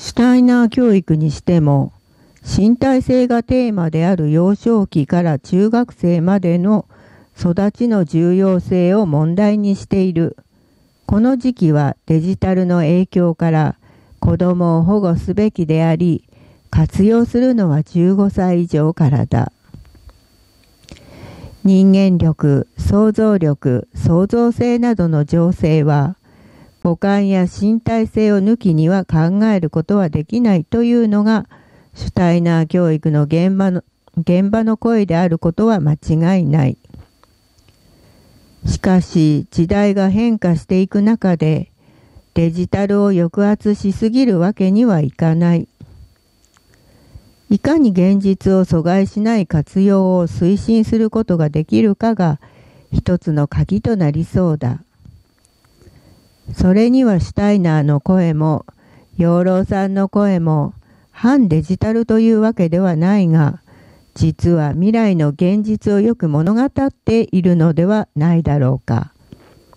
シュタイナー教育にしても、身体性がテーマである幼少期から中学生までの育ちの重要性を問題にしている。この時期はデジタルの影響から子供を保護すべきであり、活用するのは15歳以上からだ。人間力、想像力、創造性などの情勢は、五感や身体性を抜きには考えることはできないというのが、シュタイナー教育の現場の声であることは間違いない。しかし、時代が変化していく中で、デジタルを抑圧しすぎるわけにはいかない。いかに現実を阻害しない活用を推進することができるかが一つの鍵となりそうだ。それにはシュタイナーの声も、養老さんの声も、反デジタルというわけではないが、実は未来の現実をよく物語っているのではないだろうか。